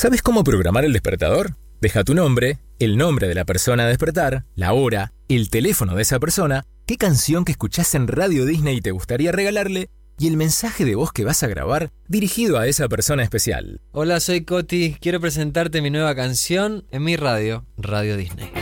¿Sabes cómo programar el despertador? Deja tu nombre, el nombre de la persona a despertar, la hora, el teléfono de esa persona, qué canción que escuchás en Radio Disney te gustaría regalarle y el mensaje de voz que vas a grabar dirigido a esa persona especial. Hola, soy Coti. Quiero presentarte mi nueva canción en mi radio, Radio Disney.